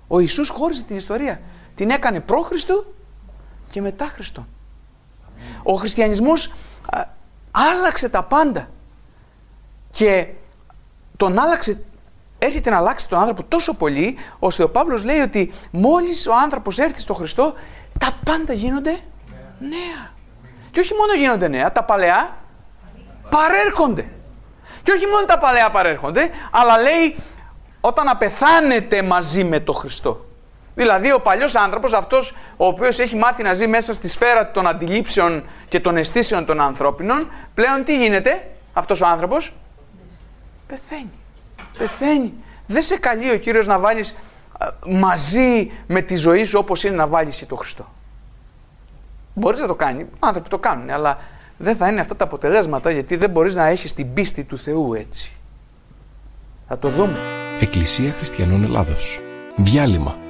Ο Ιησούς χώριζε την ιστορία. Την έκανε προ Χριστού και μετά Χριστό. Ο χριστιανισμός άλλαξε τα πάντα. Και τον άλλαξε, έρχεται να αλλάξει τον άνθρωπο τόσο πολύ, ώστε ο Παύλος λέει ότι μόλις ο άνθρωπος έρθει στο Χριστό, τα πάντα γίνονται νέα. Και όχι μόνο γίνονται νέα, τα παλαιά παρέρχονται. Και όχι μόνο τα παλαιά παρέρχονται, αλλά λέει όταν απεθάνετε μαζί με τον Χριστό. Δηλαδή ο παλιός άνθρωπος, αυτός ο οποίος έχει μάθει να ζει μέσα στη σφαίρα των αντιλήψεων και των αισθήσεων των ανθρώπινων, πλέον τι γίνεται αυτός ο άνθρωπος? Πεθαίνει. Πεθαίνει. Δεν σε καλεί ο Κύριος να βάλεις μαζί με τη ζωή σου όπως είναι να βάλεις και τον Χριστό. Μπορείς να το κάνεις, άνθρωποι το κάνουν, αλλά δεν θα είναι αυτά τα αποτελέσματα, γιατί δεν μπορείς να έχεις την πίστη του Θεού έτσι. Θα το δούμε. Εκκλησία Χριστιανών Ελλάδος. Διάλειμμα.